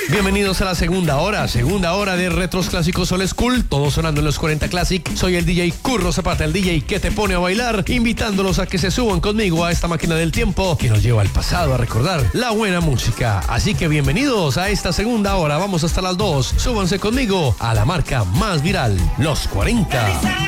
Bienvenidos a la segunda hora de Retros Clásicos Old School, todo sonando en los 40 Classic. Soy el DJ Curro Zapata, el DJ que te pone a bailar, invitándolos a que se suban conmigo a esta máquina del tiempo que nos lleva al pasado a recordar la buena música. Así que bienvenidos a esta segunda hora, vamos hasta las 2. Súbanse conmigo a la marca más viral, los 40.